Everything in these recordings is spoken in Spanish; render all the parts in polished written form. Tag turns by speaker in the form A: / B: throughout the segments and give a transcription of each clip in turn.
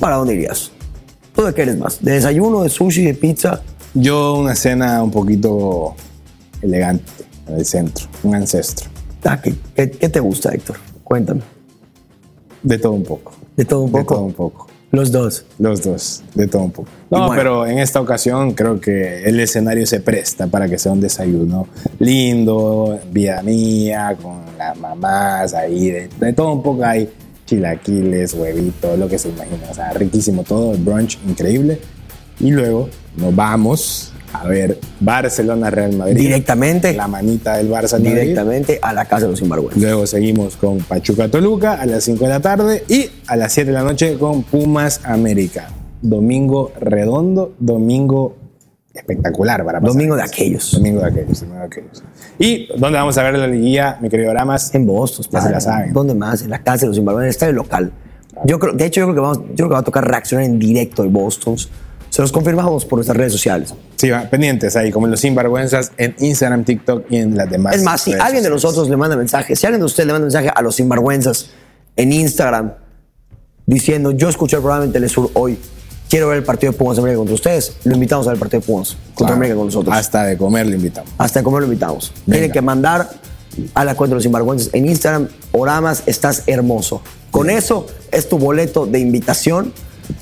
A: para dónde irías? ¿Tú de qué eres más? ¿De desayuno, de sushi, de pizza?
B: Yo una cena un poquito elegante, en el centro, un ancestro.
A: ¿Qué te gusta, Héctor? Cuéntame.
B: De todo un poco.
A: ¿De todo un poco?
B: De todo un poco.
A: Los dos.
B: Los dos, de todo un poco. No,
A: bueno,
B: pero en esta ocasión creo que el escenario se presta para que sea un desayuno lindo, vida mía, con las mamás ahí, de todo un poco hay chilaquiles, huevitos, lo que se imagina. O sea, riquísimo todo, el brunch increíble. Y luego nos vamos a ver Barcelona-Real Madrid.
A: Directamente.
B: La manita del Barça.
A: Directamente a la casa de los sinvergüenzas.
B: Luego seguimos con Pachuca-Toluca a las 5 de la tarde y a las 7 de la noche con Pumas-América. Domingo redondo, domingo espectacular para pasar.
A: Domingo de aquellos.
B: Domingo de aquellos. ¿Y dónde vamos a ver la liguilla, mi querido Ramas?
A: En Boston.
B: Ya se la saben.
A: ¿Dónde más? En la casa de los sinvergüenzas, en el estadio local. Yo creo que va a tocar reaccionar en directo en Boston. Se los confirmamos por nuestras redes sociales.
B: Sí, pendientes ahí, como los sinvergüenzas en Instagram, TikTok y en las demás.
A: Es más, si alguien de nosotros le manda mensaje, si alguien de ustedes le manda mensaje a los sinvergüenzas en Instagram diciendo, yo escuché el programa en Telesur hoy, quiero ver el partido de Pumas América contra ustedes, lo invitamos a ver el partido de Pumas contra América con nosotros.
B: Hasta de comer lo invitamos.
A: Hasta de comer lo invitamos.
B: Venga.
A: Tienen que mandar a la cuenta de los sinvergüenzas en Instagram, Oramas, estás hermoso. Con eso es tu boleto de invitación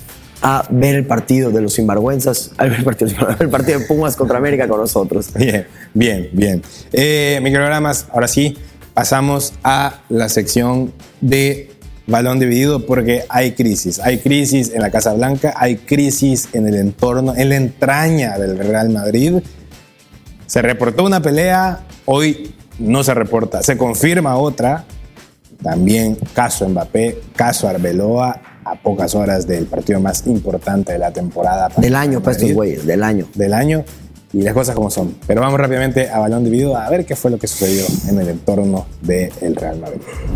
A: a ver el partido de los sinvergüenzas, a ver el partido de Pumas contra América con nosotros.
B: Bien. Microgramas, ahora sí, pasamos a la sección de balón dividido porque hay crisis. Hay crisis en la Casa Blanca, hay crisis en el entorno, en la entraña del Real Madrid. Se reportó una pelea, hoy no se reporta, se confirma otra. También caso Mbappé, caso Arbeloa, a pocas horas del partido más importante de la temporada.
A: Del año, para estos güeyes, del año.
B: Del año, y las cosas como son. Pero vamos rápidamente a balón dividido a ver qué fue lo que sucedió en el entorno del Real Madrid.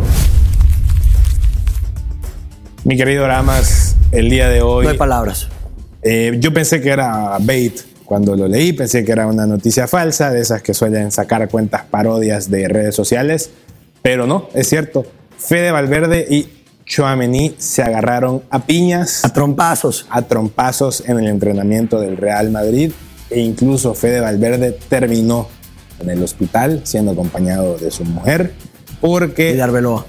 B: Mi querido Ramas, el día de hoy...
A: No hay palabras.
B: Yo pensé que era bait cuando lo leí, pensé que era una noticia falsa, de esas que suelen sacar cuentas parodias de redes sociales, pero no, es cierto. Fede Valverde y Tchouaméni se agarraron a piñas.
A: A trompazos.
B: A trompazos en el entrenamiento del Real Madrid, e incluso Fede Valverde terminó en el hospital siendo acompañado de su mujer porque...
A: Y de Arbeloa.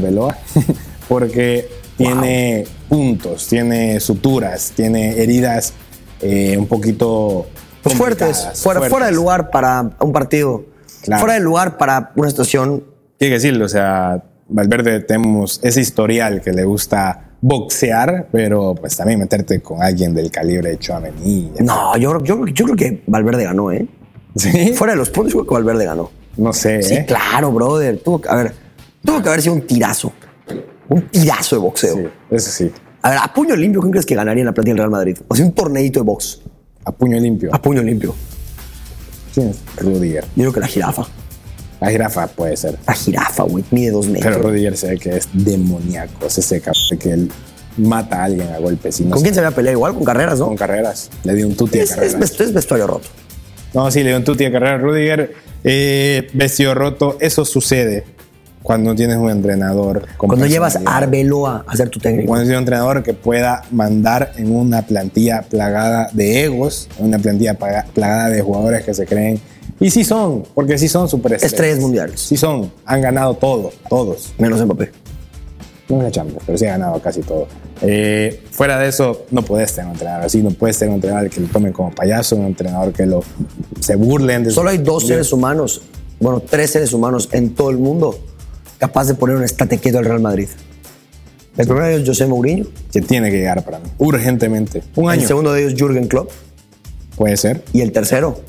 B: Porque tiene puntos, tiene suturas, tiene heridas un poquito
A: pues fuertes, fuera de lugar para un partido, claro. Fuera de lugar para una situación.
B: Tiene que decirlo, o sea, Valverde tenemos ese historial que le gusta boxear, pero pues también meterte con alguien del calibre de Tchouaméni.
A: No, yo creo que Valverde ganó, ¿eh?
B: ¿Sí?
A: Fuera de los puntos, yo creo que Valverde ganó.
B: No sé,
A: Sí, claro, brother. Tuvo que haber sido un tirazo. Un tirazo de boxeo.
B: Sí, eso sí.
A: A ver, a puño limpio, ¿quién crees que ganaría en la plantilla del Real Madrid? O sea, un torneito de box.
B: A puño limpio.
A: A puño limpio.
B: ¿Quién es? Rudiger.
A: Yo creo que la jirafa.
B: La jirafa puede ser.
A: La jirafa, güey. Mide 2 metros.
B: Pero Rudiger se ve que es demoníaco. Es ese cabrón que él mata a alguien a golpes.
A: ¿Con quién se había peleado? Igual con Carreras, ¿no?
B: Con Carreras. Le dio un tuti a Carreras.
A: Es vestuario roto.
B: No, sí, le dio un tuti a Carreras. Rudiger, vestido roto. Eso sucede cuando tienes un entrenador con
A: cuando llevas a Arbeloa a ser tu técnico.
B: Cuando tienes un entrenador que pueda mandar en una plantilla plagada de egos, una plantilla plagada de jugadores que se creen. Y sí son, porque sí son superestrellas.
A: Estrellas mundiales.
B: Sí son, han ganado todo, todos.
A: Menos Mbappé.
B: No es la Champions, pero sí ha ganado casi todo. Fuera de eso, no puedes tener un entrenador así, no puedes tener un entrenador que lo tomen como payaso, un entrenador que se burlen de
A: Solo hay 2 seres humanos, 3 seres humanos en todo el mundo capaz de poner un estate quieto al Real Madrid. El primero de ellos, José Mourinho.
B: Que tiene que llegar para mí, urgentemente. Un año.
A: El segundo de ellos, Jürgen Klopp.
B: Puede ser.
A: Y el tercero,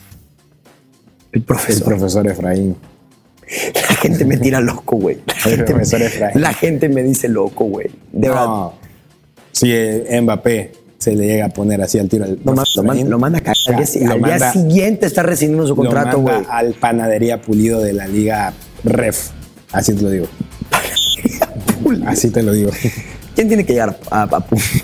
A: el
B: profesor Efraín.
A: La gente me tira loco, güey. La gente me dice loco, güey. De verdad.
B: Si Mbappé se le llega a poner así al tiro al
A: lo manda a cagar. Al día siguiente está rescindiendo su contrato, güey.
B: Al Panadería Pulido de la Liga Ref. Así te lo digo. Así te lo digo.
A: ¿Quién tiene que llegar a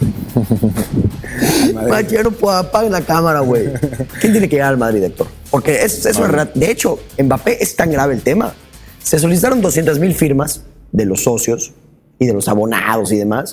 A: Macho, yo no puedo apagar la cámara, güey. ¿Quién tiene que llegar al Madrid, Héctor? Porque es una realidad. De hecho, Mbappé es tan grave el tema. Se solicitaron 200,000 firmas de los socios y de los abonados y demás